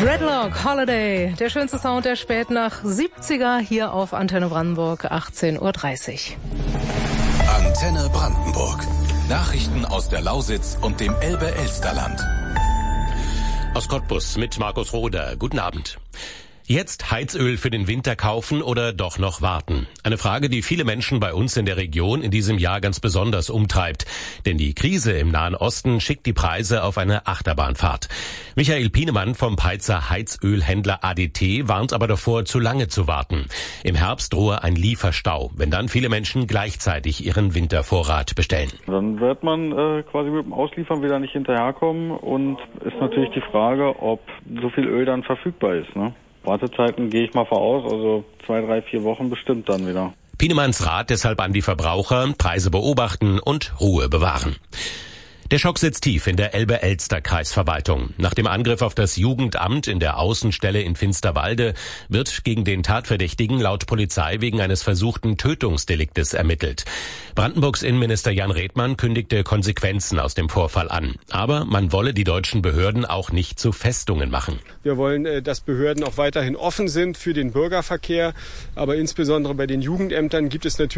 Dreadlock Holiday, der schönste Sound der Spätnacht 70er hier auf Antenne Brandenburg, 18:30 Uhr. Antenne Brandenburg. Nachrichten aus der Lausitz und dem Elbe-Elsterland. Aus Cottbus mit Markus Roder. Guten Abend. Jetzt Heizöl für den Winter kaufen oder doch noch warten? Eine Frage, die viele Menschen bei uns in der Region in diesem Jahr ganz besonders umtreibt. Denn die Krise im Nahen Osten schickt die Preise auf eine Achterbahnfahrt. Michael Pienemann vom Peitzer Heizölhändler ADT warnt aber davor, zu lange zu warten. Im Herbst drohe ein Lieferstau, wenn dann viele Menschen gleichzeitig ihren Wintervorrat bestellen. Dann wird man quasi mit dem Ausliefern wieder nicht hinterherkommen und ist natürlich die Frage, ob so viel Öl dann verfügbar ist, ne? Wartezeiten gehe ich mal voraus, also 2, 3, 4 Wochen bestimmt dann wieder. Pienemanns Rat deshalb an die Verbraucher: Preise beobachten und Ruhe bewahren. Der Schock sitzt tief in der Elbe-Elster-Kreisverwaltung. Nach dem Angriff auf das Jugendamt in der Außenstelle in Finsterwalde wird gegen den Tatverdächtigen laut Polizei wegen eines versuchten Tötungsdeliktes ermittelt. Brandenburgs Innenminister Jan Redmann kündigte Konsequenzen aus dem Vorfall an. Aber man wolle die deutschen Behörden auch nicht zu Festungen machen. Wir wollen, dass Behörden auch weiterhin offen sind für den Bürgerverkehr. Aber insbesondere bei den Jugendämtern gibt es natürlich